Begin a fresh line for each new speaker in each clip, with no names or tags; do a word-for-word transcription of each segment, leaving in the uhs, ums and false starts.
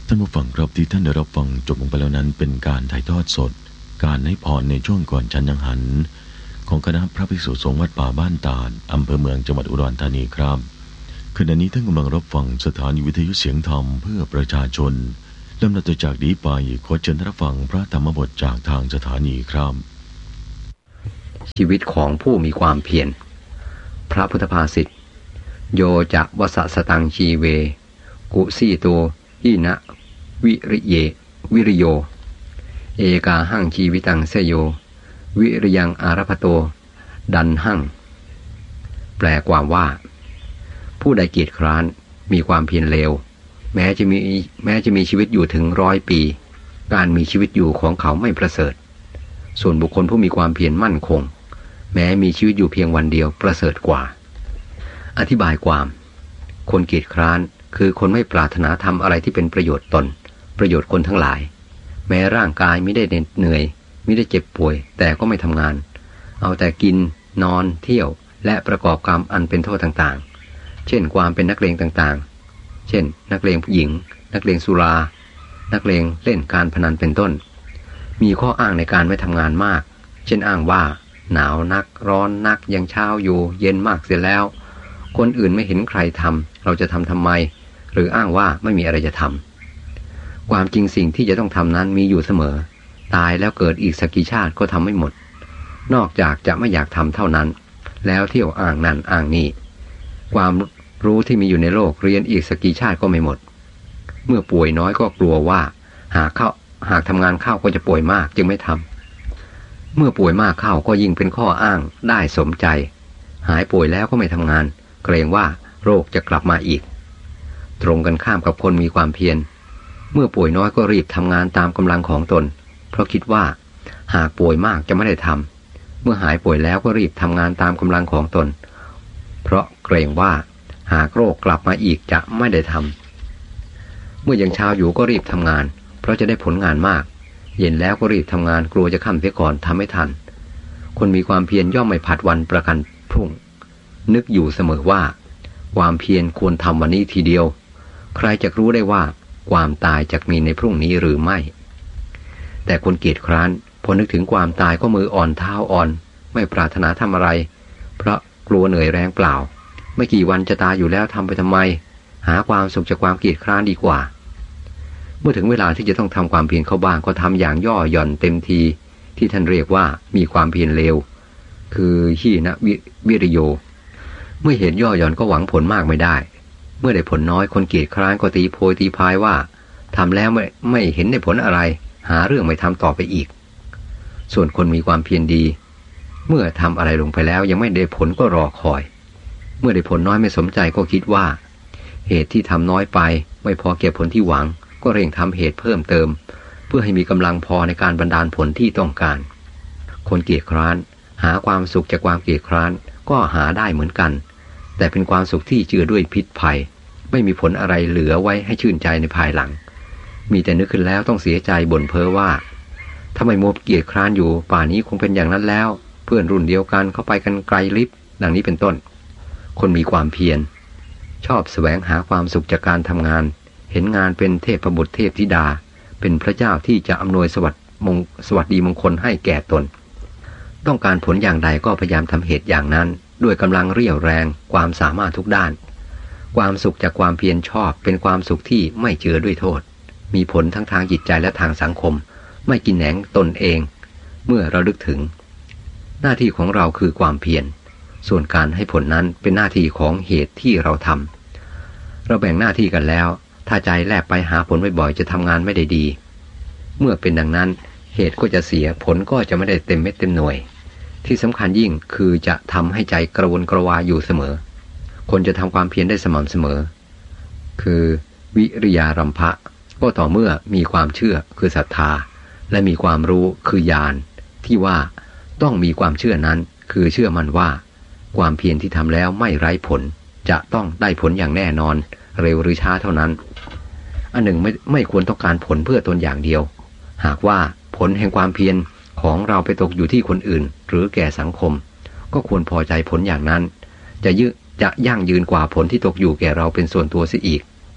ท่านผู้ฟังครับที่ท่านได้รับฟังจบลงไปแล้วนั้นเป็นการถ่ายทอดสดการให้พรในช่วงก่อนฉันยังหันของคณะพระภิกษุสงฆ์วัดป่าบ้านตาดอำเภอเมืองจังหวัดอุดรธานีครับขณะนี้ท่านกำลังรับฟังสถานีวิทยุเสียงธรรมเพื่อประชาชนลำดับต่อจากนี้ไปขอเชิญรับฟังพระธรรมบทจากทางสถานีครับ
ชีวิตของผู้มีความเพียรพระพุทธภาษิตโยจะวสสตังชีเวกุสีโตอินะวิริเยวิริโยเอกาหังชีวิตังเสโยวิริยังอารัพโตดันหังแปลความว่าผู้ใดเกียจคร้านมีความเพียรเลวแม้จะมีแม้จะมีชีวิตอยู่ถึงร้อยปีการมีชีวิตอยู่ของเขาไม่ประเสริฐส่วนบุคคลผู้มีความเพียรมั่นคงแม้มีชีวิตอยู่เพียงวันเดียวประเสริฐกว่าอธิบายความคนเกียจคร้านคือคนไม่ปรารถนาทำอะไรที่เป็นประโยชน์ตนประโยชน์คนทั้งหลายแม้ร่างกายไม่ได้เหนื่อยไม่ได้เจ็บป่วยแต่ก็ไม่ทำงานเอาแต่กินนอนเที่ยวและประกอบกรรมอันเป็นโทษต่างๆเช่นความเป็นนักเลงต่างๆเช่นนักเลงผู้หญิงนักเลงสุรานักเลงเล่นการพนันเป็นต้นมีข้ออ้างในการไม่ทำงานมากเช่นอ้างว่าหนาวนักร้อนนักยังเช้าอยู่เย็นมากเสียแล้วคนอื่นไม่เห็นใครทำเราจะทำทำไมหรืออ้างว่าไม่มีอะไรจะทำความจริงสิ่งที่จะต้องทำนั้นมีอยู่เสมอตายแล้วเกิดอีกสักกี่ชาติก็ทำไม่หมดนอกจากจะไม่อยากทำเท่านั้นแล้วเที่ยวอ้างนั่นอ้างนี่ความรู้ที่มีอยู่ในโลกเรียนอีกสักกี่ชาติก็ไม่หมดเมื่อป่วยน้อยก็กลัวว่าหากเข้าหากทำงานเข้าก็จะป่วยมากจึงไม่ทำเมื่อป่วยมากเข้าก็ยิ่งเป็นข้ออ้างได้สมใจหายป่วยแล้วก็ไม่ทำงานเกรงว่าโรคจะกลับมาอีกตรงกันข้ามกับคนมีความเพียรเมื่อป่วยน้อยก็รีบทำงานตามกำลังของตนเพราะคิดว่าหากป่วยมากจะไม่ได้ทำเมื่อหายป่วยแล้วก็รีบทำงานตามกำลังของตนเพราะเกรงว่าหากโรคกลับมาอีกจะไม่ได้ทำเมื่อยังเช้าอยู่ก็รีบทำงานเพราะจะได้ผลงานมากเย็นแล้วก็รีบทำงานกลัวจะค่ำเสียก่อนทำไม่ทันคนมีความเพียรย่อมไม่ผัดวันประกันพรุ่งนึกอยู่เสมอว่าความเพียรควรทำวันนี้ทีเดียวใครจะรู้ได้ว่าความตายจะมีในพรุ่งนี้หรือไม่แต่คนเกียจคร้านพอนึกถึงความตายก็มืออ่อนเท้าอ่อนไม่ปรารถนาทำอะไรเพราะกลัวเหนื่อยแรงเปล่าไม่กี่วันจะตายอยู่แล้วทำไปทำไมหาความสุขจากความเกียจคร้านดีกว่าเมื่อถึงเวลาที่จะต้องทำความเพียรเข้าบ้างก็ทำอย่างย่อหย่อนเต็มทีที่ท่านเรียกว่ามีความเพียรเลวคือหีนะวิริโยเมื่อเห็นย่อหย่อนก็หวังผลมากไม่ได้เมื่อได้ผลน้อยคนเกียจคร้านก็ตีโพยตีพายว่าทำแล้วไม่ไม่เห็นได้ผลอะไรหาเรื่องไม่ทำต่อไปอีกส่วนคนมีความเพียรดีเมื่อทำอะไรลงไปแล้วยังไม่ได้ผลก็รอคอยเมื่อได้ผลน้อยไม่สมใจก็คิดว่าเหตุที่ทำน้อยไปไม่พอแก่ผลที่หวังก็เร่งทำเหตุเพิ่มเติมเพื่อให้มีกำลังพอในการบันดาลผลที่ต้องการคนเกียจคร้านหาความสุขจากความเกียจคร้านก็หาได้เหมือนกันแต่เป็นความสุขที่เจือด้วยพิษภัยไม่มีผลอะไรเหลือไว้ให้ชื่นใจในภายหลังมีแต่นึกขึ้นแล้วต้องเสียใจบ่นเพ้อว่าถ้าไม่มัวเกียจคร้านอยู่ป่านี้คงเป็นอย่างนั้นแล้วเพื่อนรุ่นเดียวกันเข้าไปกันไกลลิบดังนี้เป็นต้นคนมีความเพียรชอบแสวงหาความสุขจากการทำงานเห็นงานเป็นเทพบุตรเทพธิดาเป็นพระเจ้าที่จะอำนวยสวัสดิ์มงสวัสดีมงคลให้แก่ตนต้องการผลอย่างใดก็พยายามทำเหตุอย่างนั้นด้วยกำลังเรี่ยวแรงความสามารถทุกด้านความสุขจากความเพียรชอบเป็นความสุขที่ไม่เจือด้วยโทษมีผลทั้งทางจิตใจและทางสังคมไม่กินแหนงตนเองเมื่อเราลึกถึงหน้าที่ของเราคือความเพียรส่วนการให้ผลนั้นเป็นหน้าที่ของเหตุที่เราทำเราแบ่งหน้าที่กันแล้วถ้าใจแลบไปหาผลบ่อยๆจะทำงานไม่ได้ดีเมื่อเป็นดังนั้นเหตุก็จะเสียผลก็จะไม่ได้เต็มเม็ดเต็มหน่วยที่สำคัญยิ่งคือจะทำให้ใจกระวนกระวายอยู่เสมอคนจะทำความเพียรได้สม่ำเสมอคือวิริยารัมภะก็ต่อเมื่อมีความเชื่อคือศรัทธาและมีความรู้คือญาณที่ว่าต้องมีความเชื่อนั้นคือเชื่อมั่นว่าความเพียรที่ทำแล้วไม่ไร้ผลจะต้องได้ผลอย่างแน่นอนเร็วหรือช้าเท่านั้นอันหนึ่งไม่ไม่ควรต้องการผลเพื่อตนอย่างเดียวหากว่าผลแห่งความเพียรของเราไปตกอยู่ที่คนอื่นหรือแก่สังคมก็ควรพอใจผลอย่างนั้นจะยืจะยั่งยืนกว่าผลที่ตกอยู่แก่เราเป็นส่วนตัวเสียอีก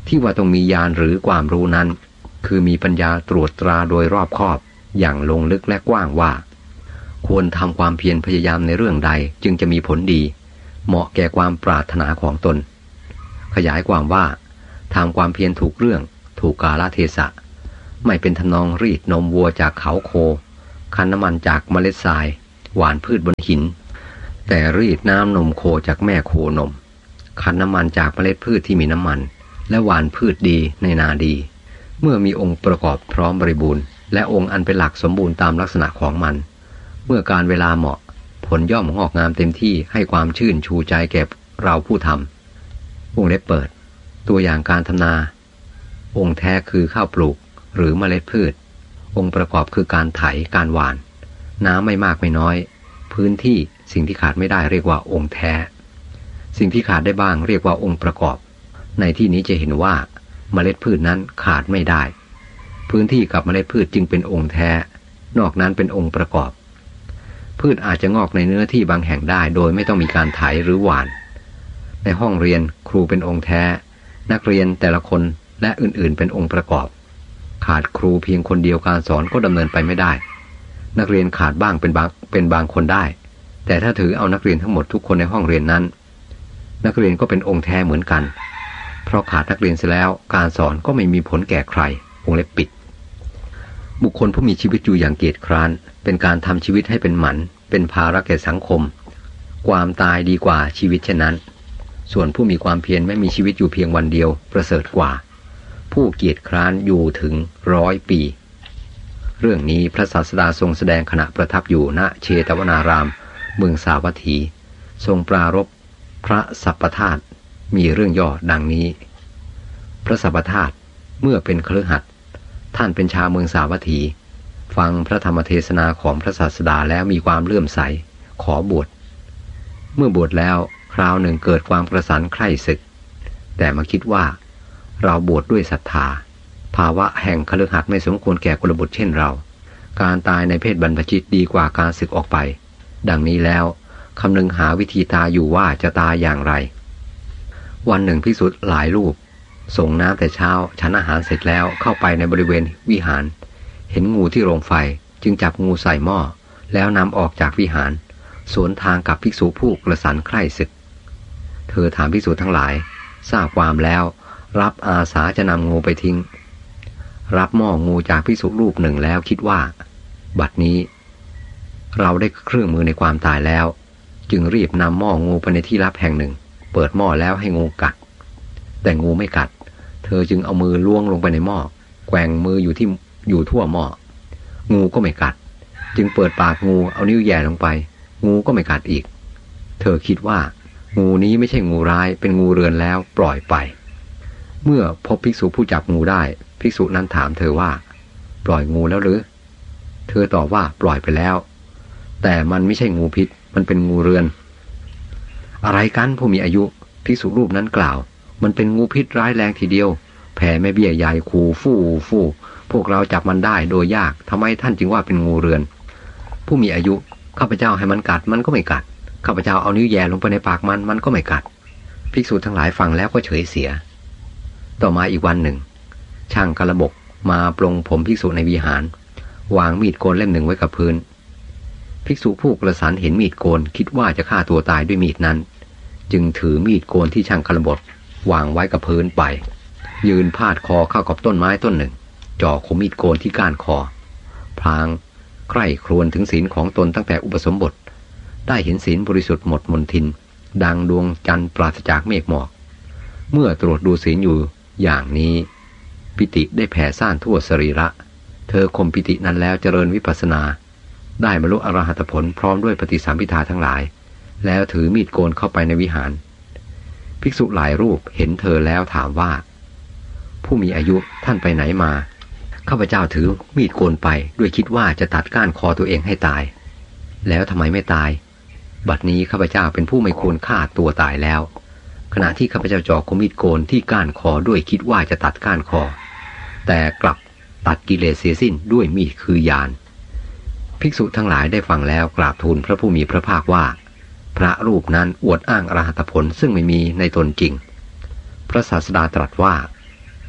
ที่ว่าต้องมีญาณหรือความรู้นั้นคือมีปัญญาตรวจตราโดยรอบคอบอย่างลงลึกและกว้างว่าควรทำความเพียรพยายามในเรื่องใดจึงจะมีผลดีเหมาะแก่ความปรารถนาของตนขยายความว่าทำความเพียรถูกเรื่องถูกกาลเทศะไม่เป็นทำนองรีดนมวัวจากเขาโคคั้นน้ำมันจากเมล็ดทรายหว่านพืชบนหินแต่รีดน้ำนมโคจากแม่โคนมคั้นน้ำมันจากเมล็ดพืชที่มีน้ำมันและหว่านพืชดีในนาดีเมื่อมีองค์ประกอบพร้อมบริบูรณ์และองค์อันเป็นหลักสมบูรณ์ตามลักษณะของมันเมื่อการเวลาเหมาะผลย่อมงอกงามเต็มที่ให้ความชื่นชูใจแก่เราผู้ทำวงเล็บเปิดตัวอย่างการทำนาองค์แท้คือข้าวปลูกหรือเมล็ดพืชองค์ประกอบคือการไถการหว่านน้ำไม่มากไม่น้อยพื้นที่สิ่งที่ขาดไม่ได้เรียกว่าองค์แท้สิ่งที่ขาดได้บ้างเรียกว่าองค์ประกอบในที่นี้จะเห็นว่าเมล็ดพืชนั้นขาดไม่ได้พื้นที่กับเมล็ดพืชจึงเป็นองค์แท้นอกนั้นเป็นองค์ประกอบพืชอาจจะงอกในเนื้อที่บางแห่งได้โดยไม่ต้องมีการไถหรือหว่านในห้องเรียนครูเป็นองค์แท้นักเรียนแต่ละคนและอื่นๆเป็นองค์ประกอบขาดครูเพียงคนเดียวการสอนก็ดำเนินไปไม่ได้นักเรียนขาดบ้างเป็นบางเป็นบางคนได้แต่ถ้าถือเอานักเรียนทั้งหมดทุกคนในห้องเรียนนั้นนักเรียนก็เป็นองค์แท้เหมือนกันเพราะขาดนักเรียนเสียแล้วการสอนก็ไม่มีผลแก่ใครวงเล็บปิดบุคคลผู้มีชีวิตอยู่อย่างเกียจคร้านเป็นการทำชีวิตให้เป็นหมันเป็นภาระแก่สังคมความตายดีกว่าชีวิตเช่นนั้นส่วนผู้มีความเพียรไม่มีชีวิตอยู่เพียงวันเดียวประเสริฐกว่าผู้เกียจคร้านอยู่ถึงร้อยปีเรื่องนี้พระศาสดาทรงแสดงขณะประทับอยู่ณเชตวนารามเมืองสาวัตถีทรงปรารภพระสัพพธาตุมีเรื่องย่อดังนี้พระสัพพธาตุเมื่อเป็นคฤหัสถ์ท่านเป็นชาวเมืองสาวัตถีฟังพระธรรมเทศนาของพระศาสดาแล้วมีความเลื่อมใสขอบวชเมื่อบวชแล้วคราวหนึ่งเกิดความกระสันใคร่ศึกแต่มาคิดว่าเราบวชด้วยศรัทธาภาวะแห่งคฤหัสถ์ไม่สมควรแก่กุลบุตรเช่นเราการตายในเพศบรรพชิตดีกว่าการศึกออกไปดังนี้แล้วคำนึงหาวิธีตายอยู่ว่าจะตายอย่างไรวันหนึ่งภิกษุหลายรูปส่งน้ำแต่เช้าฉันอาหารเสร็จแล้วเข้าไปในบริเวณวิหารเห็นงูที่โรงไฟจึงจับงูใส่หม้อแล้วนำออกจากวิหารสวนทางกับภิกษุผู้กระสันใคร่ศึกเธอถามภิกษุทั้งหลายทราบความแล้วรับอาสาจะนำงูไปทิ้งรับหม้องูจากภิกษุรูปหนึ่งแล้วคิดว่าบัดนี้เราได้เครื่องมือในความตายแล้วจึงรีบนำหม้องูไปในที่ลับแห่งหนึ่งเปิดหม้อแล้วให้งูกัดแต่งูไม่กัดเธอจึงเอามือล้วงลงไปในหม้อแกว่งมืออยู่ที่อยู่ทั่วหม้องูก็ไม่กัดจึงเปิดปากงูเอานิ้วแย่ลงไปงูก็ไม่กัดอีกเธอคิดว่างูนี้ไม่ใช่งูร้ายเป็นงูเรือนแล้วปล่อยไปเมื่อพบภิกษุผู้จับงูได้ภิกษุนั้นถามเธอว่าปล่อยงูแล้วหรือเธอตอบว่าปล่อยไปแล้วแต่มันไม่ใช่งูพิษมันเป็นงูเรือนอะไรกันผู้มีอายุภิกษุรูปนั้นกล่าวมันเป็นงูพิษร้ายแรงทีเดียวแผ่แม่เบี้ยใหญ่ขู่ฟู่ฟู่พวกเราจับมันได้โดยยากทำไมท่านจึงว่าเป็นงูเรือนผู้มีอายุข้าพเจ้าให้มันกัดมันก็ไม่กัดข้าพเจ้าเอานิ้วแย่ลงไปในปากมันมันก็ไม่กัดภิกษุทั้งหลายฟังแล้วก็เฉยเสียต่อมาอีกวันหนึ่งช่างกระบกมาปลงผมภิกษุในวิหารวางมีดโกนเล่มหนึ่งไว้กับพื้นภิกษุผู้กระสันเห็นมีดโกนคิดว่าจะฆ่าตัวตายด้วยมีดนั้นจึงถือมีดโกนที่ช่างกระบกวางไว้กับพื้นไปยืนพาดคอเข้ากับต้นไม้ต้นหนึ่งจ่อคมมีดโกนที่ก้านคอพลางใคร่ครวญถึงศีลของตนตั้งแต่อุปสมบทได้เห็นศีลบริสุทธิ์หมดมนทินดังดวงจันทร์ปราศจากเมฆหมอกเมื่อตรวจดูศีลอยู่อย่างนี้ปิติได้แผ่ซ่านทั่วสรีระเธอข่มปิตินั้นแล้วเจริญวิปัสสนาได้บรรลุอรหัตผลพร้อมด้วยปฏิสัมภิทาทั้งหลายแล้วถือมีดโกนเข้าไปในวิหารภิกษุหลายรูปเห็นเธอแล้วถามว่าผู้มีอายุท่านไปไหนมาข้าพเจ้าถือมีดโกนไปด้วยคิดว่าจะตัดก้านคอตัวเองให้ตายแล้วทำไมไม่ตายบัดนี้ข้าพเจ้าเป็นผู้ไม่ควรฆ่าตัวตายแล้วขณะที่ข้าพเจ้าจ่อคมมีดโกนที่ก้านคอด้วยคิดว่าจะตัดก้านคอแต่กลับตัดกิเลสเสียสิ้นด้วยมีดคือญาณภิกษุทั้งหลายได้ฟังแล้วกราบทูลพระผู้มีพระภาคว่าพระรูปนั้นอวดอ้างอรหัตผลซึ่งไม่มีในตนจริงพระศาสดาตรัสว่า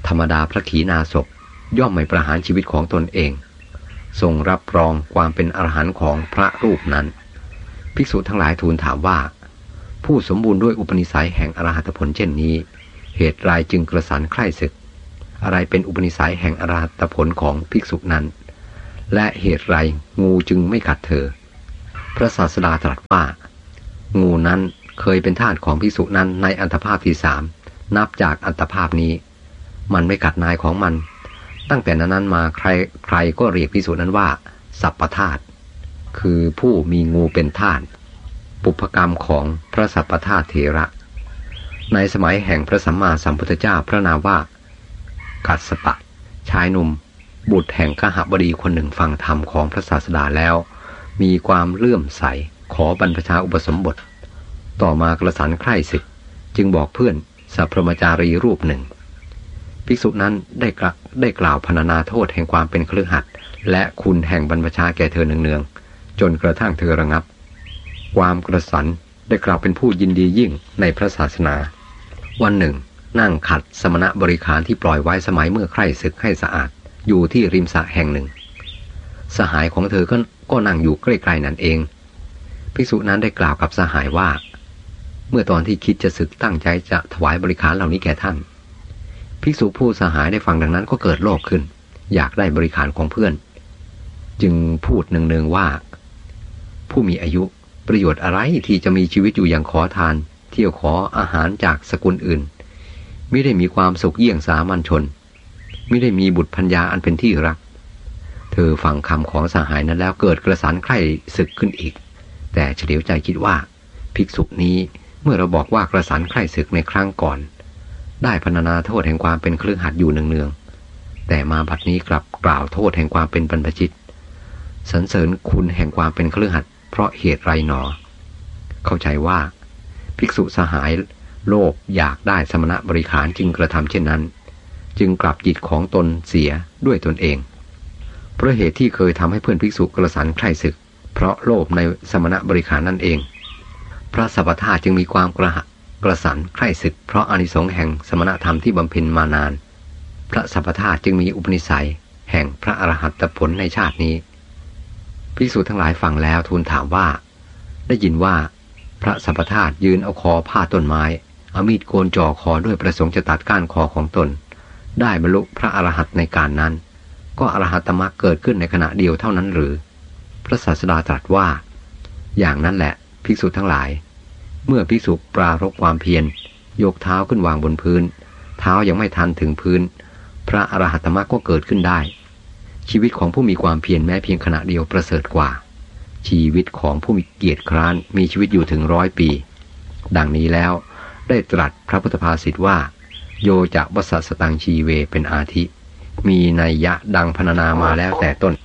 ธรรมดาพระขีณาสพย่อมไม่ประหารชีวิตของตนเองทรงรับรองความเป็นอรหันต์ของพระรูปนั้นภิกษุทั้งหลายทูลถามว่าผู้สมบูรณ์ด้วยอุปนิสัยแห่งอรหัตผลเช่นนี้เหตุไรจึงกระสันใคร่ศึกอะไรเป็นอุปนิสัยแห่งอรหัตผลของภิกษุนั้นและเหตุไรงูจึงไม่กัดเธอพระศาสดาตรัสว่างูนั้นเคยเป็นทาสของภิกษุนั้นในอันตภาพที่สามนับจากอันตภาพนี้มันไม่กัดนายของมันตั้งแต่นั้นมาใครใครก็เรียกภิกษุนั้นว่าสัพพทาสคือผู้มีงูเป็นทาสปุพกรรมของพระสัพพทาสเถระในสมัยแห่งพระสัมมาสัมพุทธเจ้าพระนามว่ากัสสปะชายหนุ่มบุตรแห่งกหบดีคนหนึ่งฟังธรรมของพระศาสดาแล้วมีความเลื่อมใสขอบรรพชาอุปสมบทต่อมากระสันใคร่ศึกจึงบอกเพื่อนสัพพมจารีรูปหนึ่งภิกษุนั้นได้กล่าวได้กล่าวพรรณนาโทษแห่งความเป็นคฤหัสถ์และคุณแห่งบรรพชาแก่เธอเนืองๆจนกระทั่งเธอระงับความกระสันได้กล่าวเป็นผู้ยินดียิ่งในพระศาสนาวันหนึ่งนั่งขัดสมณบริขารที่ปล่อยไว้สมัยเมื่อใคร่ศึกให้สะอาดอยู่ที่ริมสระแห่งหนึ่งสหายของเธอก็ก็นั่งอยู่ใกล้ๆนั่นเองภิกษุนั้นได้กล่าวกับสหายว่าเมื่อตอนที่คิดจะศึกตั้งใจจะถวายบริขารเหล่านี้แก่ท่านภิกษุผู้สหายได้ฟังดังนั้นก็เกิดโลภขึ้นอยากได้บริขารของเพื่อนจึงพูดเนืองๆว่าผู้มีอายุประโยชน์อะไรที่จะมีชีวิตอยู่อย่างขอทานเที่ยวขออาหารจากสกุลอื่นไม่ได้มีความสุขเยี่ยงสามัญชนไม่ได้มีบุตรภรรยาอันเป็นที่รักเธอฟังคำของสหายนั้นแล้วเกิดกระสันใคร่ศึกขึ้นอีกแต่เฉลียวใจคิดว่าภิกษุนี้เมื่อเราบอกว่ากระสันใคร่ศึกในครั้งก่อนได้พรรณนาโทษแห่งความเป็นคฤหัสถ์อยู่เนืองๆแต่มาบัดนี้กลับกล่าวโทษแห่งความเป็นบรรพชิตสรรเสริญคุณแห่งความเป็นคฤหัสถ์เพราะเหตุไรหนอเข้าใจว่าภิกษุสหายโลภอยากได้สมณบริขารจึงกระทำเช่นนั้นจึงกลับจิตของตนเสียด้วยตนเองเพราะเหตุที่เคยทำให้เพื่อนภิกษุกระสันใคร่ศึกเพราะโลภในสมณบริขารนั่นเองพระสัพพทาสจึงมีความกระหกระสันใคร่ศึกเพราะอานิสงส์แห่งสมณธรรมที่บำเพ็ญมานานพระสัพพทาสจึงมีอุปนิสัยแห่งพระอรหัตผลในชาตินี้ภิกษุทั้งหลายฟังแล้วทูลถามว่าได้ยินว่าพระสัพพทาสยืนเอาคอพาดต้นไม้เอามีดโกนจ่อคอด้วยประสงค์จะตัดก้านคอของตนได้บรรลุพระอรหันต์ในการนั้นก็อรหัตตมรรคเกิดขึ้นในขณะเดียวเท่านั้นหรือพระศาสดาตรัสว่าอย่างนั้นแหละภิกษุทั้งหลายเมื่อภิกษุปรารภความเพียรยกเท้าขึ้นวางบนพื้นเท้ายังไม่ทันถึงพื้นพระอรหัตตมรรคก็เกิดขึ้นได้ชีวิตของผู้มีความเพียรแม้เพียงขณะเดียวประเสริฐกว่าชีวิตของผู้มีเกียรติคร้านมีชีวิตอยู่ถึงร้อยปีดังนี้แล้วได้ตรัสพระพุทธภาษิตว่าโยจะวสัสตังชีเวเป็นอาทิมีนัยยะดังพรรณนามาแล้วแต่ต้น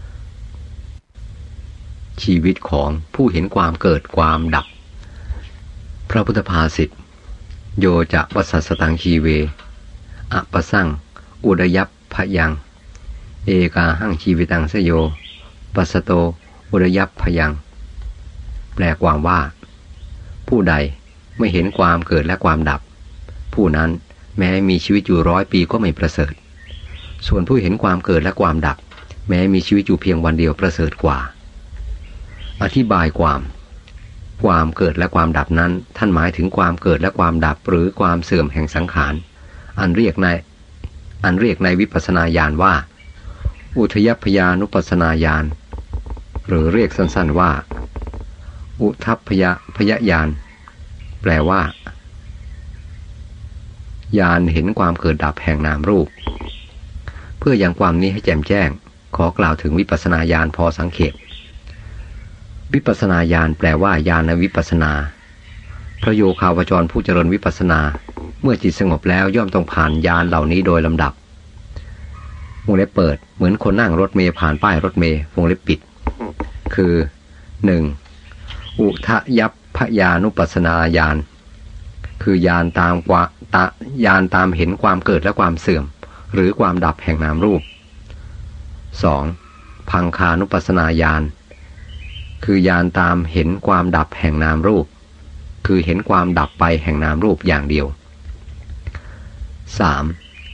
ชีวิตของผู้เห็นความเกิดความดับพระพุทธภาษิตโยจะวสัสตังชีเวอปสังอุดยัพพยังเอกาหังชีวิตังสโยปัสสโตอุดยัพพยังแปลความว่าผู้ใดไม่เห็นความเกิดและความดับผู้นั้นแม้มีชีวิตอยู่ร้อยปีก็ไม่ประเสริฐส่วนผู้เห็นความเกิดและความดับแม้มีชีวิตอยู่เพียงวันเดียวประเสริฐกว่าอธิบายความความเกิดและความดับนั้นท่านหมายถึงความเกิดและความดับหรือความเสื่อมแห่งสังขารอันเรียกในอันเรียกในวิปัสสนาญาณว่าอุทยัพพยานุปัสสนาญาณหรือเรียกสั้นๆว่าอุทัพพยพยญาณแปลว่าญาณเห็นความเกิดดับแห่งนามรูปเพื่อยังความนี้ให้แจ่มแจ้งขอกล่าวถึงวิปัสสนาญาณพอสังเขปวิปัสสนาญาณแปลว่าญาณวิปัสสนาพระโยคาวจรผู้เจริญวิปัสสนาเมื่อจิตสงบแล้วย่อมต้องผ่านญาณเหล่านี้โดยลำดับวงเล็บเปิดเหมือนคนนั่งรถเมล์ผ่านป้ายรถเมล์วงเล็บปิดคือ หนึ่ง. อุทยัพพยานุปัสสนาญาณคือญาณตามกว่าตะญาณตามเห็นความเกิดและความเสื่อมหรือความดับแห่งนามรูป สอง. พังคานุปัสสนาญาณคือญาณตามเห็นความดับแห่งนามรูปคือเห็นความดับไปแห่งนามรูปอย่างเดียว สาม.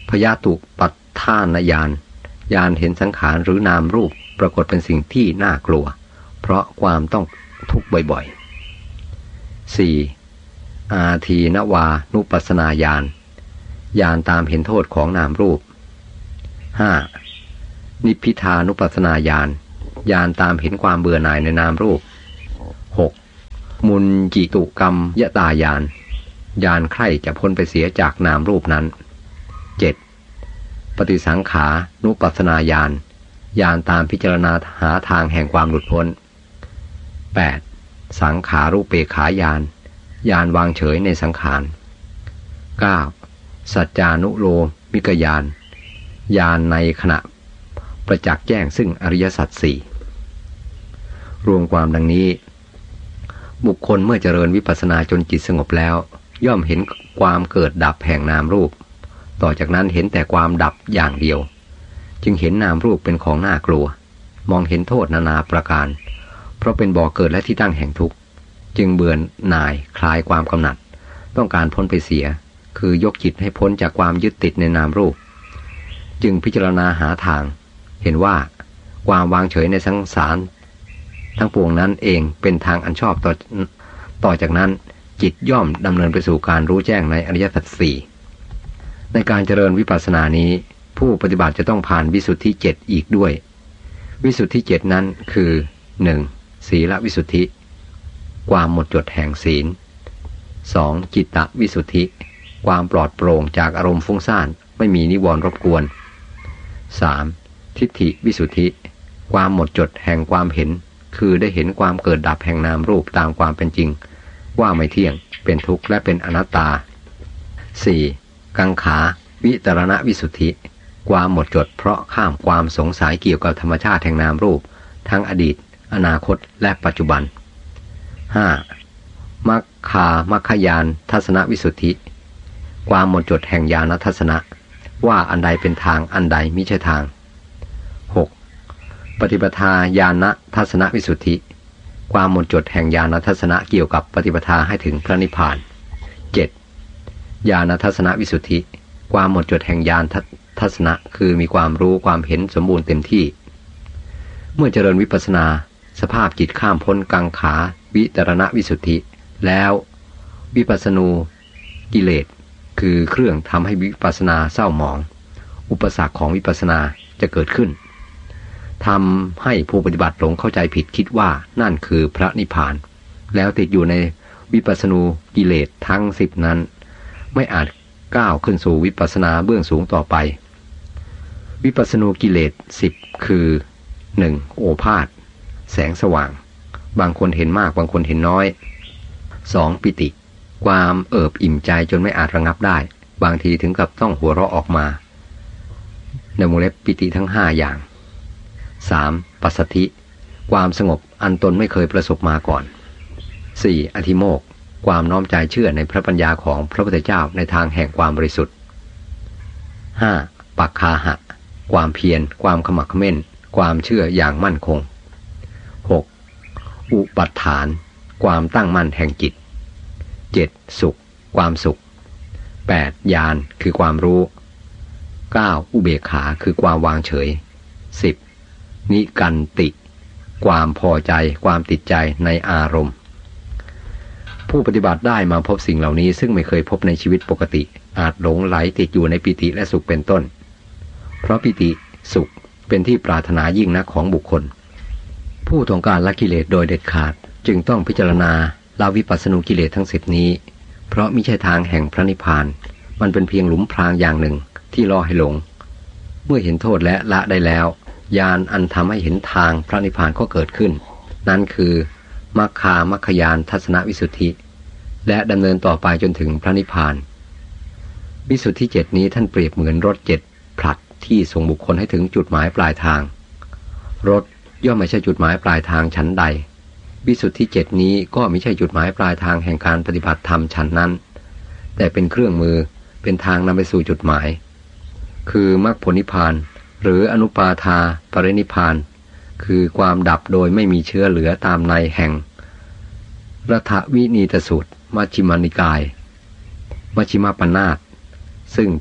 พยาตุปัฏฐานญาณญาณเห็นสังขารหรือนามรูปปรากฏเป็นสิ่งที่น่ากลัวเพราะความต้องทุกข์บ่อยๆ สี่. อาทีนวานุปัสสนาญาณญาณตามเห็นโทษของนามรูป ห้า. นิพพิทานุปัสสนาญาณญาณตามเห็นความเบื่อหน่ายในนามรูป หก. มุนจิตุกรรมยตาญาณญาณใคร่จะพ้นไปเสียจากนามรูปนั้น เจ็ด. ปฏิสังขานุปัสสนาญาณญาณตามพิจารณาหาทางแห่งความหลุดพ้น แปด. สังขารูปเปขาญาณญาณวางเฉยในสังขาร เก้า. สัจจานุโลมิกญาณญาณในขณะประจักษ์แจ้งซึ่งอริยสัจสี่รวมความดังนี้บุคคลเมื่อเจริญวิปัสสนาจนจิตสงบแล้วย่อมเห็นความเกิดดับแห่งนามรูปต่อจากนั้นเห็นแต่ความดับอย่างเดียวจึงเห็นนามรูปเป็นของน่ากลัวมองเห็นโทษนานาประการเพราะเป็นบ่อเกิดและที่ตั้งแห่งทุกข์จึงเบื่อหน่ายคลายความกำหนัดต้องการพ้นไปเสียคือยกจิตให้พ้นจากความยึดติดในนามรูปจึงพิจารณาหาทางเห็นว่าความวางเฉยในสังสารทั้งปวงนั้นเองเป็นทางอันชอบต่อต่อจากนั้นจิตย่อมดำเนินไปสู่การรู้แจ้งในอริยสัจสี่ในการเจริญวิปัสสนานี้ผู้ปฏิบัติจะต้องผ่านวิสุทธิเจ็ดอีกด้วยวิสุทธิเจ็ดนั้นคือ หนึ่ง. ศีลวิสุทธิความหมดจดแห่งศีล สอง. จิตตวิสุทธิความปลอดโปร่งจากอารมณ์ฟุ้งซ่านไม่มีนิวรณ์รบกวน สาม. ทิฏฐิวิสุทธิความหมดจดแห่งความเห็นคือได้เห็นความเกิดดับแห่งนามรูปตามความเป็นจริงว่าไม่เที่ยงเป็นทุกข์และเป็นอนัตตา สี่. กังขาวิตรณวิสุทธิความหมดจดเพราะข้ามความสงสัยเกี่ยวกับธรรมชาติแห่งนามรูปทั้งอดีตอนาคตและปัจจุบัน ห้า. มัคคามัคคญาณทัศนวิสุทธิความหมดจดแห่งญาณทัศนะว่าอันใดเป็นทางอันใดมิใช่ทาง หก. ปฏิปทาญาณทัศนวิสุทธิความหมดจดแห่งญาณทัศนะเกี่ยวกับปฏิปทาให้ถึงพระนิพพาน เจ็ด. ญาณทัศนวิสุทธิความหมดจดแห่งญาณทัศนะคือมีความรู้ความเห็นสมบูรณ์เต็มที่เมื่อเจริญวิปัสสนาสภาพจิตข้ามพ้นกังขาวิตรณวิสุทธิแล้ววิปัสสนูกิเลสคือเครื่องทำให้วิปัสสนาเศร้าหมองอุปสรรคของวิปัสสนาจะเกิดขึ้นทำให้ผู้ปฏิบัติหลงเข้าใจผิดคิดว่านั่นคือพระนิพพานแล้วติดอยู่ในวิปัสสนูกิเลสทั้งสิบนั้นไม่อาจก้าวขึ้นสู่วิปัสสนาเบื้องสูงต่อไปวิปัสสนูกิเลสสิบคือ หนึ่ง. โอภาสแสงสว่างบางคนเห็นมากบางคนเห็นน้อย สอง. ปิติความเอิบอิ่มใจจนไม่อาจระงับได้บางทีถึงกับต้องหัวเราะออกมาในวงเล็บปิติทั้งห้าอย่าง สาม. ปัสสัทธิความสงบอันตนไม่เคยประสบมาก่อน สี่. อธิโมกข์ความน้อมใจเชื่อในพระปัญญาของพระพุทธเจ้าในทางแห่งความบริสุทธิ์ ห้า. ปักคาหะความเพียรความขมักเขม้นความเชื่ออย่างมั่นคง หก. อุปัฏฐานความตั้งมั่นแห่งจิต เจ็ด. สุขความสุข แปด. ญาณคือความรู้ เก้า. อุเบกขาคือความวางเฉย สิบ. นิกันติความพอใจความติดใจในอารมณ์ผู้ปฏิบัติได้มาพบสิ่งเหล่านี้ซึ่งไม่เคยพบในชีวิตปกติอาจหลงไหลติดอยู่ในปิติและสุขเป็นต้นเพราะปิติสุขเป็นที่ปรารถนายิ่งนักของบุคคลผู้ต้องการละกิเลสโดยเด็ดขาดจึงต้องพิจารณาละวิปัสสนูกิเลสทั้งสิบนี้เพราะมิใช่ทางแห่งพระนิพพานมันเป็นเพียงหลุมพรางอย่างหนึ่งที่ล่อให้หลงเมื่อเห็นโทษและละได้แล้วญาณอันทำให้เห็นทางพระนิพพานก็เกิดขึ้นนั่นคือมัคคามัคคญาณทัศนวิสุทธิและดำเนินต่อไปจนถึงพระนิพพานวิสุทธิเจ็ดนี้ท่านเปรียบเหมือนรถเจ็ดผลัดที่ส่งบุคคลให้ถึงจุดหมายปลายทางรถย่อมไม่ใช่จุดหมายปลายทางฉันใดวิสุทธิเจ็ดนี้ก็ไม่ใช่จุดหมายปลายทางแห่งการปฏิบัติธรรมฉันนั้นแต่เป็นเครื่องมือเป็นทางนำไปสู่จุดหมายคือมรรคผลนิพพานหรืออนุปาทาปรินิพพานคือความดับโดยไม่มีเชื้อเหลือตามในแห่งรัฐวินีตสูตรมัชฌิมานิกายมัชฌิมปนาทซึ่งพระ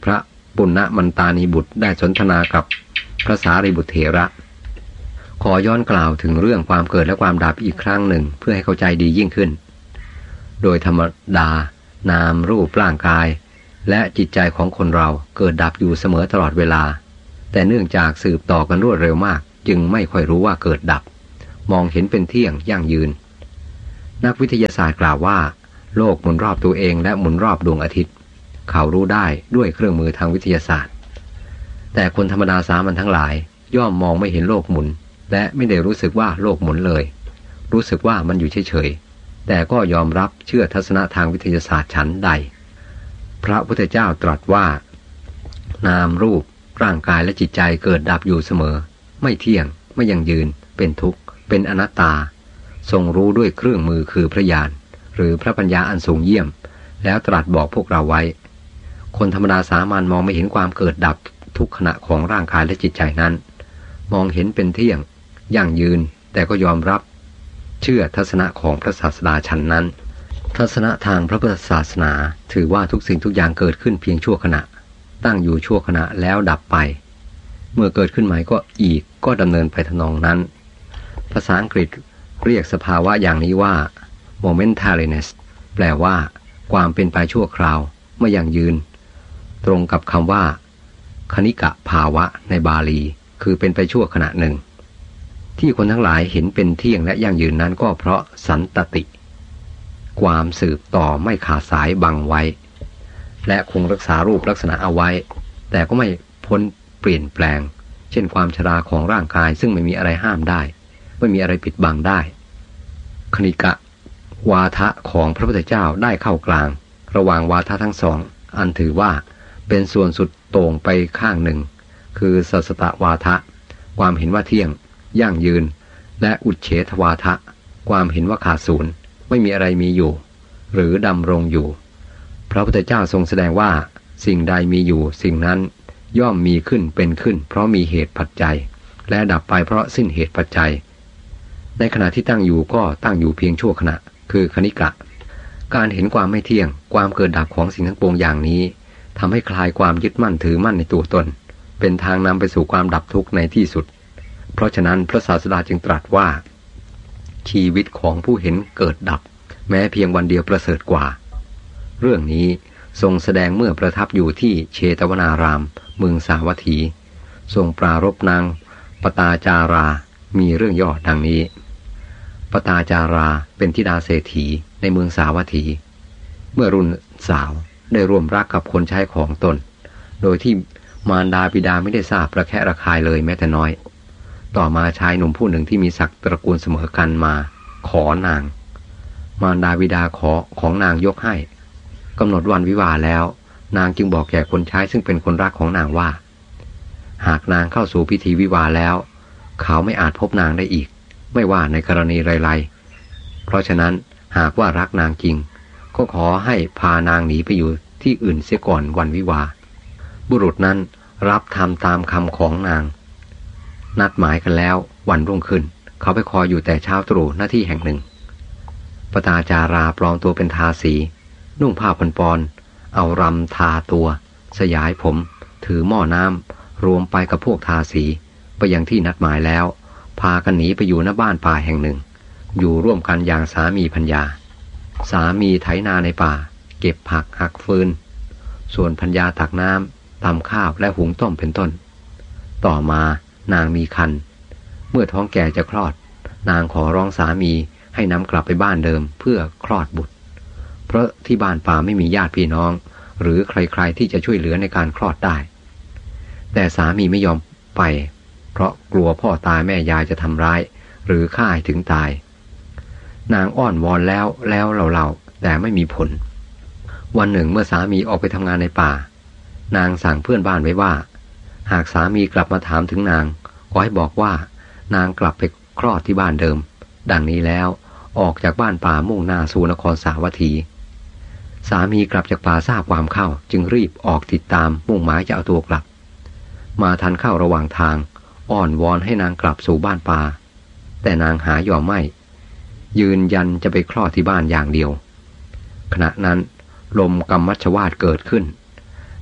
ปุณณมันตานีบุตรได้สนทนากับพระสารีบุตรเถระขอย้อนกล่าวถึงเรื่องความเกิดและความดับอีกครั้งหนึ่งเพื่อให้เข้าใจดียิ่งขึ้นโดยธรรมดานามรูปร่างกายและจิตใจของคนเราเกิดดับอยู่เสมอตลอดเวลาแต่เนื่องจากสืบต่อกันรวดเร็วมากจึงไม่ค่อยรู้ว่าเกิดดับมองเห็นเป็นเที่ยงยั่งยืนนักวิทยาศาสตร์กล่าวว่าโลกหมุนรอบตัวเองและหมุนรอบดวงอาทิตย์เขารู้ได้ด้วยเครื่องมือทางวิทยาศาสตร์แต่คนธรรมดาสามัญทั้งหลายย่อมมองไม่เห็นโลกหมุนและไม่ได้รู้สึกว่าโลกหมุนเลยรู้สึกว่ามันอยู่เฉยๆแต่ก็ยอมรับเชื่อทัศนะทางวิทยาศาสตร์ชั้นใดพระพุทธเจ้าตรัสว่านามรูปร่างกายและจิตใจเกิดดับอยู่เสมอไม่เที่ยงไม่ยั่งยืนเป็นทุกข์เป็นอนัตตาทรงรู้ด้วยเครื่องมือคือพระญาณหรือพระปัญญาอันสูงเยี่ยมแล้วตรัสบอกพวกเราไว้คนธรรมดาสามัญมองไม่เห็นความเกิดดับทุกขณะของร่างกายและจิตใจนั้นมองเห็นเป็นเที่ยงยั่งยืนแต่ก็ยอมรับเชื่อทัศนะของพระศาสดาชั้นนั้นทัศนะทางพระพุทธศาสนาถือว่าทุกสิ่งทุกอย่างเกิดขึ้นเพียงชั่วขณะตั้งอยู่ชั่วขณะแล้วดับไปเมื่อเกิดขึ้นใหม่ก็อีกก็ดำเนินไปทำนองนั้นภาษาอังกฤษเรียกสภาวะอย่างนี้ว่า momentariness แปลว่าความเป็นไปชั่วคราวไม่ยั่งยืนตรงกับคำว่าคณิกะภาวะในบาลีคือเป็นไปชั่วขณะหนึ่งที่คนทั้งหลายเห็นเป็นเที่ยงและยั่งยืนนั้นก็เพราะสันตติความสืบต่อไม่ขาดสายบังไว้และคงรักษารูปลักษณะเอาไว้แต่ก็ไม่พ้นเปลี่ยนแปลงเช่นความชราของร่างกายซึ่งไม่มีอะไรห้ามได้ไม่มีอะไรปิดบังได้คณิกะวาทะของพระพุทธเจ้าได้เข้ากลางระหว่างวาทะทั้งสองอันถือว่าเป็นส่วนสุดโต่งไปข้างหนึ่งคือสัสสตวาทะความเห็นว่าเที่ยงยั่งยืนและอุเฉทวาทะความเห็นว่าขาดศูนย์ไม่มีอะไรมีอยู่หรือดำรงอยู่พระพุทธเจ้าทรงแสดงว่าสิ่งใดมีอยู่สิ่งนั้นย่อมมีขึ้นเป็นขึ้นเพราะมีเหตุปัจจัยและดับไปเพราะสิ้นเหตุปัจจัยในขณะที่ตั้งอยู่ก็ตั้งอยู่เพียงชั่วขณะคือคณิกะการเห็นความไม่เที่ยงความเกิดดับของสิ่งทั้งปวงอย่างนี้ทำให้คลายความยึดมั่นถือมั่นในตัวตนเป็นทางนำไปสู่ความดับทุกข์ในที่สุดเพราะฉะนั้นพระศาสดาจึงตรัสว่าชีวิตของผู้เห็นเกิดดับแม้เพียงวันเดียวประเสริฐกว่าเรื่องนี้ทรงแสดงเมื่อประทับอยู่ที่เชตวนารามเมืองสาวัตถีทรงปรารภนางปตาจารามีเรื่องย่อดังนี้ปตาจาราเป็นธิดาเศรษฐีในเมืองสาวัตถีเมื่อรุ่นสาวได้ร่วมรักกับคนใช้ของตนโดยที่มารดาบิดาไม่ได้ทราบระแคะระคายเลยแม้แต่น้อยต่อมาชายหนุ่มผู้หนึ่งที่มีศักดิ์ตระกูลเสมอกันมาขอนางมารดาบิดาขอของนางยกให้กำหนดวันวิวาห์แล้วนางจึงบอกแก่คนใช้ซึ่งเป็นคนรักของนางว่าหากนางเข้าสู่พิธีวิวาห์แล้วเขาไม่อาจพบนางได้อีกไม่ว่าในกรณีไรๆเพราะฉะนั้นหากว่ารักนางจริงก็ขอให้พานางหนีไปอยู่ที่อื่นเสียก่อนวันวิวาห์บุรุษนั้นรับทำตามคำของนางนัดหมายกันแล้ววันรุ่งขึ้นเขาไปคอยอยู่แต่เช้าตรู่หน้าที่แห่งหนึ่งปตาจาราปลอมตัวเป็นทาสีนุ่งผ้าพันปอนเอารำทาตัวสยายผมถือหม้อน้ำรวมไปกับพวกทาสีไปยังที่นัดหมายแล้วพากันหนีไปอยู่ณบ้านป่าแห่งหนึ่งอยู่ร่วมกันอย่างสามีภรรยาสามีไถนาในป่าเก็บผักหักฟืนส่วนภรรยาตักน้ำตำข้าวและหุงต้มเป็นต้นต่อมานางมีครรภ์เมื่อท้องแก่จะคลอดนางขอร้องสามีให้นำกลับไปบ้านเดิมเพื่อคลอดบุตรเพราะที่บ้านป่าไม่มีญาติพี่น้องหรือใครๆที่จะช่วยเหลือในการคลอดได้แต่สามีไม่ยอมไปเพราะกลัวพ่อตายแม่ยายจะทำร้ายหรือฆ่าให้ถึงตายนางอ้อนวอนแล้วแล้วเล่าๆแต่ไม่มีผลวันหนึ่งเมื่อสามีออกไปทำงานในป่านางสั่งเพื่อนบ้านไว้ว่าหากสามีกลับมาถามถึงนางขอให้บอกว่านางกลับไปคลอดที่บ้านเดิมดังนี้แล้วออกจากบ้านป่ามุ่งหน้าสู่นครสาวัตถีสามีกลับจากป่าทราบความเข้าจึงรีบออกติดตามมุ่งหมายจะเอาตัวกลับมาทันเข้าระหว่างทางอ้อนวอนให้นางกลับสู่บ้านป่าแต่นางหายอมไม่ยืนยันจะไปคลอดที่บ้านอย่างเดียวขณะนั้นลมกัมมัชวาทเกิดขึ้น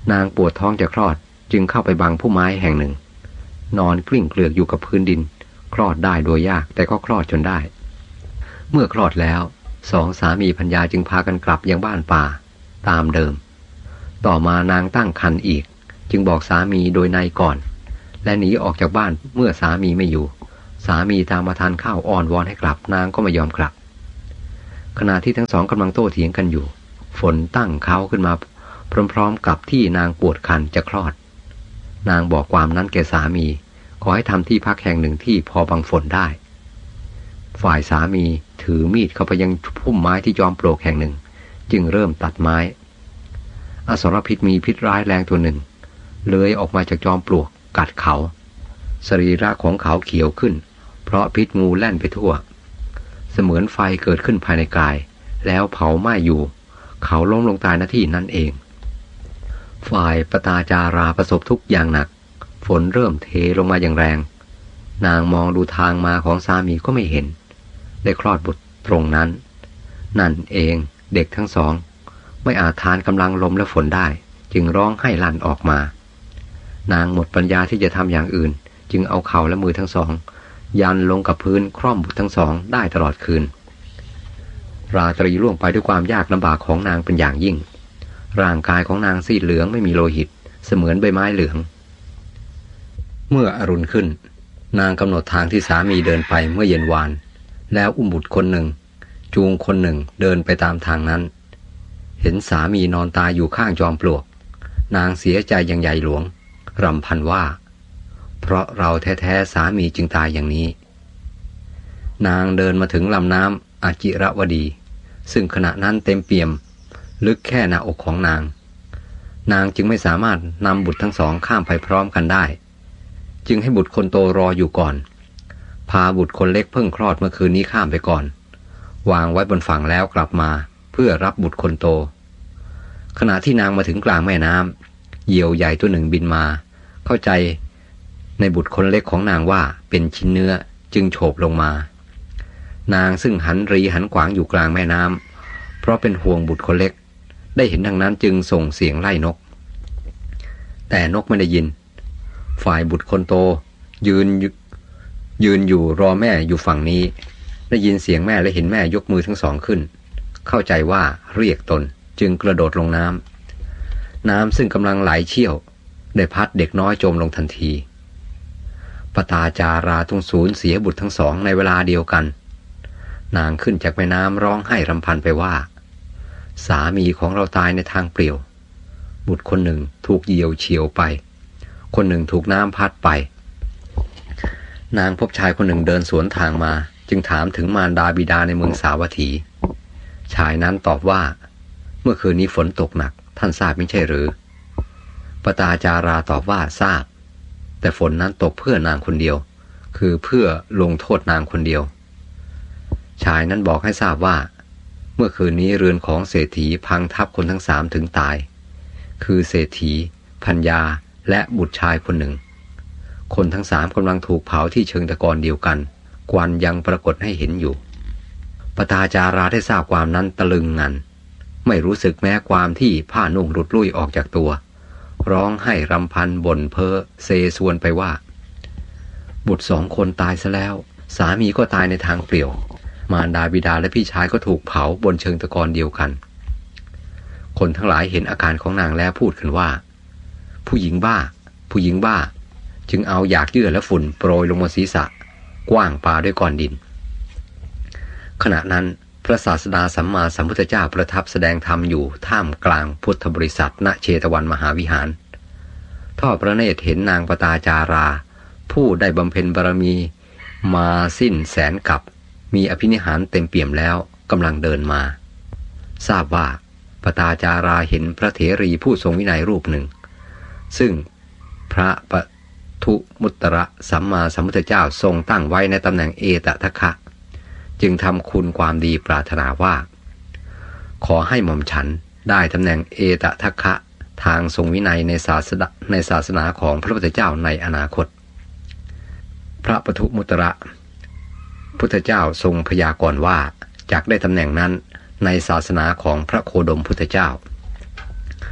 นางปวดท้องจะคลอดจึงเข้าไปบังพุ่มไม้แห่งหนึ่งนอนกลิ้งเกลือกอยู่กับพื้นดินคลอดได้โดยยากแต่ก็คลอดจนได้เมื่อคลอดแล้วสองสามีภรรยาจึงพากันกลับยังบ้านป่าตามเดิมต่อมานางตั้งครรภ์อีกจึงบอกสามีโดยในก่อนและหนีออกจากบ้านเมื่อสามีไม่อยู่สามีตามมาทานข้าวอ้อนวอนให้กลับนางก็ไม่ยอมกลับขณะที่ทั้งสองกำลังโต้เถียงกันอยู่ฝนตั้งเขาขึ้นมาพร้อมๆกับที่นางปวดคันจะคลอดนางบอกความนั้นแก่สามีขอให้ทำที่พักแห่งหนึ่งที่พอบังฝนได้ฝ่ายสามีถือมีดเข้าไปยังพุ่มไม้ที่จอมปลวกแห่งหนึ่งจึงเริ่มตัดไม้อสรพิษมีพิษร้ายแรงตัวหนึ่งเลื้อยออกมาจากจอมปลวกกัดเขาสรีระของเขาเขียวขึ้นเพราะพิษงูแล่นไปทั่วเสมือนไฟเกิดขึ้นภายในกายแล้วเผาไหม้อยู่เขาล้มลงตายณที่นั่นเองฝ่ายปตาจาราประสบทุกข์อย่างหนักฝนเริ่มเทลงมาอย่างแรงนางมองดูทางมาของสามีก็ไม่เห็นได้คลอดบุตรตรงนั้นนั่นเองเด็กทั้งสองไม่อาจทานกำลังลมและฝนได้จึงร้องไห้ลั่นออกมานางหมดปัญญาที่จะทำอย่างอื่นจึงเอาเข่าและมือทั้งสองยันลงกับพื้นคร่อมบุตรทั้งสองได้ตลอดคืนราตรีล่วงไปด้วยความยากลำบากของนางเป็นอย่างยิ่งร่างกายของนางซีดเหลืองไม่มีโลหิตเสมือนใบไม้เหลืองเมื่ออรุณขึ้นนางกำหนดทางที่สามีเดินไปเมื่อเย็นวานแล้วอุ้มบุตรคนหนึ่งจูงคนหนึ่งเดินไปตามทางนั้นเห็นสามีนอนตายอยู่ข้างจอมปลวกนางเสียใจอย่างใหญ่หลวงรำพันว่าเพราะเราแท้ๆสามีจึงตายอย่างนี้นางเดินมาถึงลำน้ำอาจิรวดีซึ่งขณะนั้นเต็มเปี่ยมลึกแค่หน้าอกของนางนางจึงไม่สามารถนำบุตรทั้งสองข้ามไปพร้อมกันได้จึงให้บุตรคนโตรออยู่ก่อนพาบุตรคนเล็กเพิ่งคลอดเมื่อคืนนี้ข้ามไปก่อนวางไว้บนฝั่งแล้วกลับมาเพื่อรับบุตรคนโตขณะที่นางมาถึงกลางแม่น้ำเหยี่ยวใหญ่ตัวหนึ่งบินมาเข้าใจในบุตรคนเล็กของนางว่าเป็นชิ้นเนื้อจึงโฉบลงมานางซึ่งหันรีหันขวางอยู่กลางแม่น้ำเพราะเป็นห่วงบุตรคนเล็กได้เห็นดังนั้นจึงส่งเสียงไล่นกแต่นกไม่ได้ยินฝ่ายบุตรคนโตยืนยืนอยู่รอแม่อยู่ฝั่งนี้ได้ยินเสียงแม่และเห็นแม่ยกมือทั้งสองขึ้นเข้าใจว่าเรียกตนจึงกระโดดลงน้ำน้ำซึ่งกำลังไหลเชี่ยวได้พัดเด็กน้อยจมลงทันทีปตาจาราต้องสูญเสียบุตรทั้งสองในเวลาเดียวกันนางขึ้นจากแม่น้ำร้องไห้รำพันไปว่าสามีของเราตายในทางเปลี่ยวบุตรคนหนึ่งถูกเหยี่ยวเฉียวไปคนหนึ่งถูกน้ำพัดไปนางพบชายคนหนึ่งเดินสวนทางมาจึงถามถึงมารดาบิดาในเมืองสาวัตถีชายนั้นตอบว่าเมื่อคืนนี้ฝนตกหนักท่านทราบไม่ใช่หรือปตาจาราตอบว่าทราบแต่ฝนนั้นตกเพื่อนางคนเดียวคือเพื่อลงโทษนางคนเดียวชายนั้นบอกให้ทราบว่าเมื่อคืนนี้เรือนของเศรษฐีพังทับคนทั้งสามถึงตายคือเศรษฐีภรรยาและบุตรชายคนหนึ่งคนทั้งสามกำลังถูกเผาที่เชิงตะกอนเดียวกันควันยังปรากฏให้เห็นอยู่ปตาจาราได้ทราบความนั้นตะลึงงันไม่รู้สึกแม้ความที่ผ้านุ่งหลุดลุ่ยออกจากตัวร้องไห้รำพันบ่นเพ้อเซซวนไปว่าบุตรสองคนตายซะแล้วสามีก็ตายในทางเปลี่ยวมารดาบิดาและพี่ชายก็ถูกเผาบนเชิงตะกอนเดียวกันคนทั้งหลายเห็นอาการของนางแล้วพูดกันว่าผู้หญิงบ้าผู้หญิงบ้าจึงเอาหยากเยื่อและฝุ่นโปรยลงบนศีรษะกว้างปาด้วยก้อนดินขณะนั้นพระศาสดาสัมมาสัมพุทธเจ้าประทับแสดงธรรมอยู่ท่ามกลางพุทธบริษัทณเชตวันมหาวิหารทอดพระเนตรเห็นนางปตาจาราผู้ได้บำเพ็ญบารมีมาสิ้นแสนกับมีอภินิหารเต็มเปี่ยมแล้วกำลังเดินมาทราบว่าปตาจาราเห็นพระเถรีผู้ทรงวินัยรูปหนึ่งซึ่งพระปทุมุตตระสัมมาสัมพุทธเจ้าทรงตั้งไว้ในตำแหน่งเอตทัคคะจึงทำคุณความดีปรารถนาว่าขอให้หม่อมฉันได้ตำแหน่งเอตทัคคะทางทรงวินัยในศาสนาในศาสนาของพระพุทธเจ้าในอนาคตพระปทุมุตตระพุทธเจ้าทรงพยากรณ์ว่าจักได้ตำแหน่งนั้นในศาสนาของพระโคดมพุทธเจ้า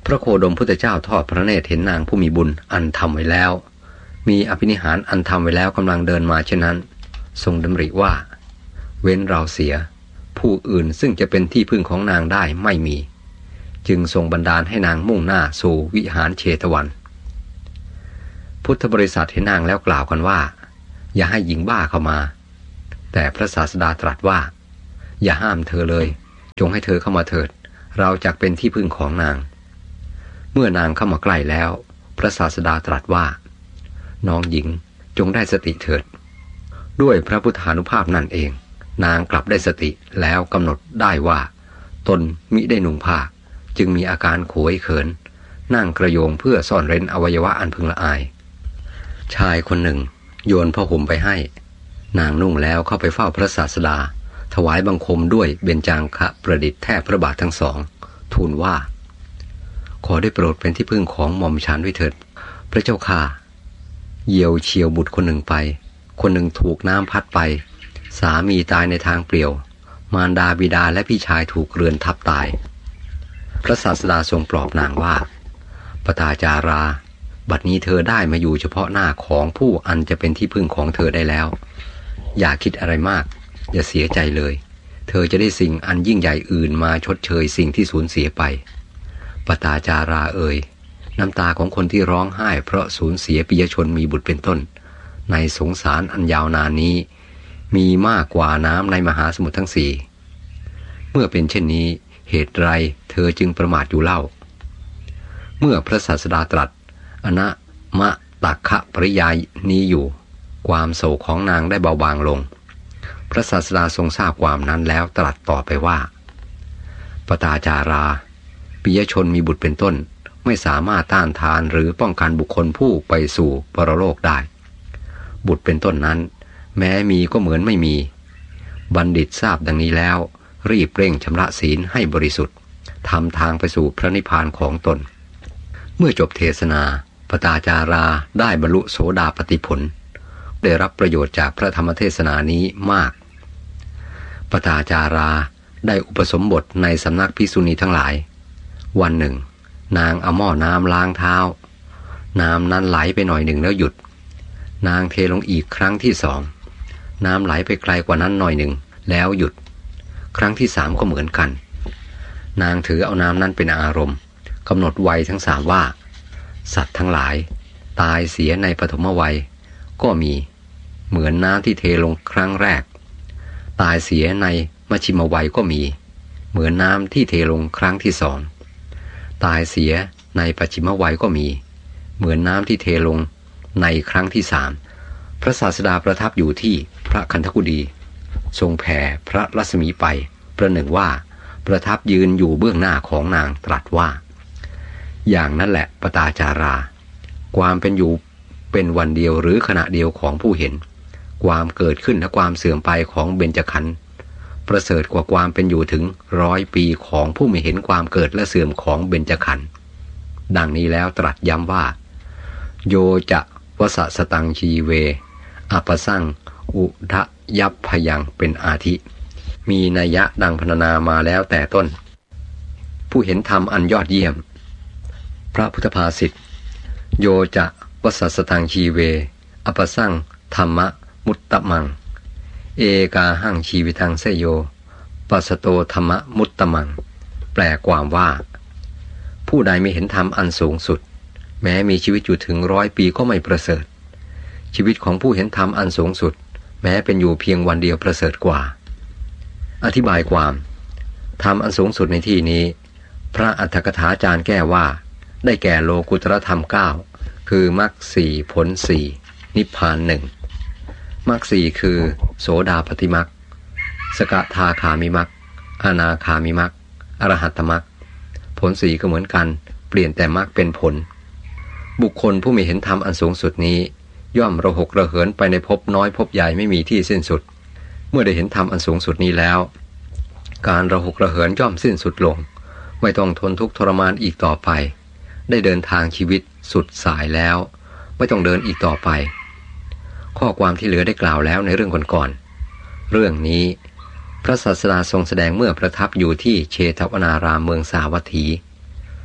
พระโคดมพุทธเจ้าทอดพระเนตรเห็นนางผู้มีบุญอันทำไว้แล้วมีอภินิหารอันทำไว้แล้วกำลังเดินมาเช่นนั้นทรงดำริว่าเว้นเราเสียผู้อื่นซึ่งจะเป็นที่พึ่งของนางได้ไม่มีจึงทรงบันดาลให้นางมุ่งหน้าสู่วิหารเชตวันพุทธบริษัทเห็นนางแล้วกล่าวกันว่าอย่าให้หญิงบ้าเข้ามาแต่พระศาสดาตรัสว่าอย่าห้ามเธอเลยจงให้เธอเข้ามาเถิดเราจักเป็นที่พึ่งของนางเมื่อนางเข้ามาใกล้แล้วพระศาสดาตรัสว่าน้องหญิงจงได้สติเถิดด้วยพระพุทธานุภาพนั่นเองนางกลับได้สติแล้วกำหนดได้ว่าตนมิได้นุ่งผ้าจึงมีอาการโขยเขินนั่งกระโยงเพื่อซ่อนเร้นอวัยวะอันพึงละอายชายคนหนึ่งโยนผ้าห่มไปให้นางนุ่งแล้วเข้าไปเฝ้าพระศาสดาถวายบังคมด้วยเบญจางคะประดิษฐ์แทบพระบาททั้งสองทูลว่าขอได้โปรดเป็นที่พึ่งของหม่อมฉันด้วยเถิดพระเจ้าค่ะเหยี่ยวเฉียวบุตรคนหนึ่งไปคนหนึ่งถูกน้ำพัดไปสามีตายในทางเปลี่ยวมารดาบิดาและพี่ชายถูกเรือนทับตายพระศาสดาทรงปลอบนางว่าปตาจาราบัดนี้เธอได้มาอยู่เฉพาะหน้าของผู้อันจะเป็นที่พึ่งของเธอได้แล้วอย่าคิดอะไรมากอย่าเสียใจเลยเธอจะได้สิ่งอันยิ่งใหญ่อื่นมาชดเชยสิ่งที่สูญเสียไปปตาจาราเอ่ยน้ำตาของคนที่ร้องไห้เพราะสูญเสียปิยชนมีบุตรเป็นต้นในสงสารอันยาวนานนี้มีมากกว่าน้ำในมหาสมุทรทั้งสี่เมื่อเป็นเช่นนี้เหตุไรเธอจึงประมาทอยู่เล่าเมื่อพระศาสดาตรัสอนะมะตักขะปริยายนี้อยู่ความโศกของนางได้เบาบางลงพระศาสดาทรงทราบความนั้นแล้วตรัสต่อไปว่าปตาจาราปิยชนมีบุตรเป็นต้นไม่สามารถต้านทานหรือป้องกันบุคคลผู้ไปสู่ปรโลกได้บุตรเป็นต้นนั้นแม้มีก็เหมือนไม่มีบัณฑิตทราบดังนี้แล้วรีบเร่งชำระศีลให้บริสุทธิ์ทำทางไปสู่พระนิพพานของตนเมื่อจบเทศนาปตาจาราได้บรรลุโสดาปัตติผลได้รับประโยชน์จากพระธรรมเทศนานี้มากปตาจาราได้อุปสมบทในสำนักภิกษุณีทั้งหลายวันหนึ่งนางเอาหม้อน้ำล้างเท้าน้ำนั้นไหลไปหน่อยหนึ่งแล้วหยุดนางเทลงอีกครั้งที่สองน้ำไหลไปไกลกว่านั้นหน่อยหนึ่งแล้วหยุดครั้งที่สามก็เหมือนกันนางถือเอาน้ำนั้นเป็นอารมณ์กำหนดวัยทั้งสามว่าสัตว์ทั้งหลายตายเสียในปฐมวัยก็มีเหมือนน้ำที่เทลงครั้งแรกตายเสียในมัชฌิมวัยก็มีเหมือนน้ำที่เทลงครั้งที่สองตายเสียในปัจฉิมวัยก็มีเหมือนน้ำที่เทลงในครั้งที่สามพระศาสดาประทับอยู่ที่พระคันธกุฎีทรงแผ่พระรัศมีไปประหนึ่งว่าประทับยืนอยู่เบื้องหน้าของนางตรัสว่าอย่างนั้นแหละปตาจาราความเป็นอยู่เป็นวันเดียวหรือขณะเดียวของผู้เห็นความเกิดขึ้นและความเสื่อมไปของเบญจขันธ์ประเสริฐกว่าความเป็นอยู่ถึงร้อยปีของผู้ไม่เห็นความเกิดและเสื่อมของเบญจขันธ์ดังนี้แล้วตรัสย้ำว่าโยจะวสสตังชีเวอปสังอุทะยัพพยังเป็นอาทิมีนัยยะดังพรรณนามาแล้วแต่ต้นผู้เห็นธรรมอันยอดเยี่ยมพระพุทธภาษิตโยจะวสสตังชีเวอปสังธรรมมุตตมังเอกาหังชีวิตังเสยโยปัสสโตธรรมมุตตมังแปลความว่าผู้ใดไม่เห็นธรรมอันสูงสุดแม้มีชีวิตอยู่ถึงร้อยปีก็ไม่ประเสริฐชีวิตของผู้เห็นธรรมอันสูงสุดแม้เป็นอยู่เพียงวันเดียวประเสริฐกว่าอธิบายความธรรมอันสูงสุดในที่นี้พระอัฏฐกถาจารย์แก้ว่าได้แก่โลกุตรธรรมเก้าคือมรรคสี่ผลสี่นิพพานหนึ่งมรรคสี่คือโสดาปัตติมรรคสกทาคามิมรรคอนาคามิมรรคอรหัตตมรรคผลสี่ก็เหมือนกันเปลี่ยนแต่มรรคเป็นผลบุคคลผู้ไม่เห็นธรรมอันสูงสุดนี้ย่อมระหกระเหินไปในภพน้อยภพใหญ่ไม่มีที่สิ้นสุดเมื่อได้เห็นธรรมอันสูงสุดนี้แล้วการระหกระเหินย่อมสิ้นสุดลงไม่ต้องทนทุกข์ทรมานอีกต่อไปได้เดินทางชีวิตสุดสายแล้วไม่ต้องเดินอีกต่อไปข้อความที่เหลือได้กล่าวแล้วในเรื่องก่อนๆเรื่องนี้พระศาสดาทรงแสดงเมื่อประทับอยู่ที่เชตวนารามเมืองสาวัตถี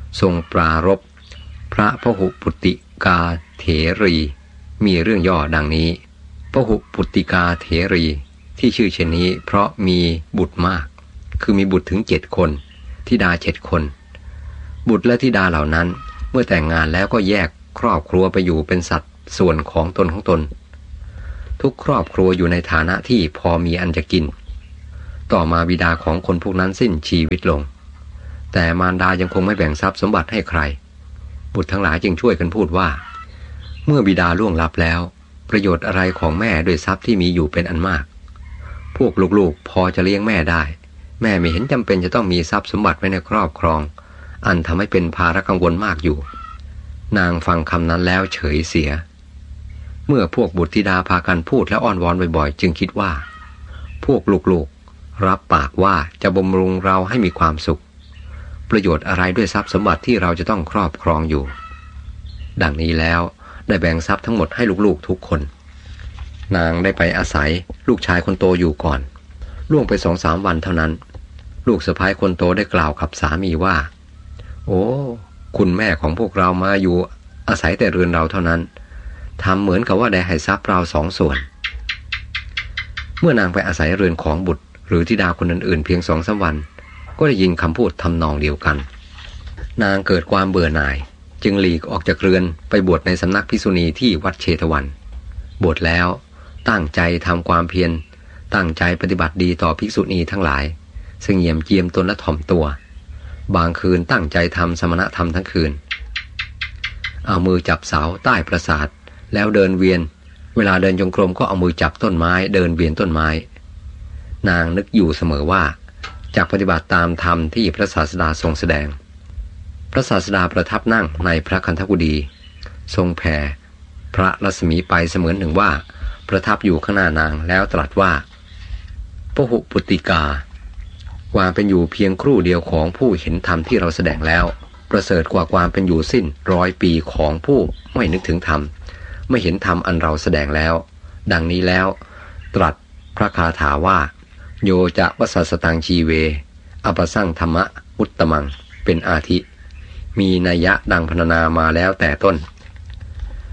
ทรงปรารภพระพหุปุตติกาเถรีมีเรื่องย่อดังนี้พหุปุตติกาเถรีที่ชื่อเช่นนี้เพราะมีบุตรมากคือมีบุตรถึงเจ็ดคนธิดาเจ็ดคนบุตรและธิดาเหล่านั้นเมื่อแต่งงานแล้วก็แยกครอบครัวไปอยู่เป็นสัดส่วนของตนของตนทุกครอบครัวอยู่ในฐานะที่พอมีอันจะกินต่อมาบิดาของคนพวกนั้นสิ้นชีวิตลงแต่มารดายังคงไม่แบ่งทรัพย์สมบัติให้ใครบุตรทั้งหลายจึงช่วยกันพูดว่าเมื่อบิดาล่วงลับแล้วประโยชน์อะไรของแม่ด้วยทรัพย์ที่มีอยู่เป็นอันมากพวกลูกๆพอจะเลี้ยงแม่ได้แม่ไม่เห็นจำเป็นจะต้องมีทรัพย์สมบัติไว้ในครอบครองอันทำให้เป็นภาระกังวลมากอยู่นางฟังคำนั้นแล้วเฉยเสียเมื่อพวกบุตรธิดาพากันพูดและอ้อนวอนบ่อยๆจึงคิดว่าพวกลูกๆรับปากว่าจะบำรุงเราให้มีความสุขประโยชน์อะไรด้วยทรัพย์สมบัติที่เราจะต้องครอบครองอยู่ดังนี้แล้วได้แบ่งทรัพย์ทั้งหมดให้ลูกๆทุกคนนางได้ไปอาศัยลูกชายคนโตอยู่ก่อนล่วงไปสองสามวันเท่านั้นลูกสะใภ้คนโตได้กล่าวกับสามีว่าโอ้คุณแม่ของพวกเรามาอยู่อาศัยแต่เรือนเราเท่านั้นทำเหมือนกับว่าได้ให้ทรัพย์เราสองส่วนเมื่อนางไปอาศัยเรือนของบุตรหรือธิดาคนอื่นๆเพียงสองสามวันก็ได้ยินคำพูดทำนองเดียวกันนางเกิดความเบื่อหน่ายจึงหลีกออกจากเรือนไปบวชในสำนักภิกษุณีที่วัดเชตวันบวชแล้วตั้งใจทำความเพียรตั้งใจปฏิบัติดีต่อภิกษุณีทั้งหลายเสงี่ยมเจียมตนและถ่อมตัวบางคืนตั้งใจทำสมณธรรมทั้งคืนเอามือจับเสาใต้ปราสาทแล้วเดินเวียนเวลาเดินจงกรมก็เอามือจับต้นไม้เดินเวียนต้นไม้นางนึกอยู่เสมอว่าจากปฏิบัติตามธรรมที่พระศาสดาทรงแสดงพระศาสดาประทับนั่งในพระคันธกุฎีทรงแผ่พระรัศมีไปเสมือนหนึ่งว่าประทับอยู่ข้างหน้านางแล้วตรัสว่าพหุปุตติกาความเป็นอยู่เพียงครู่เดียวของผู้เห็นธรรมที่เราแสดงแล้วประเสริฐกว่าความเป็นอยู่สิ้นร้อยปีของผู้ไม่นึกถึงธรรมไม่เห็นธรรมอันเราแสดงแล้วดังนี้แล้วตรัสพระคาถาว่าโยจะวสัสตังชีเวอปสังธรรมะอุตตมังเป็นอาทิมีนัยยะดังพรรณนามาแล้วแต่ต้น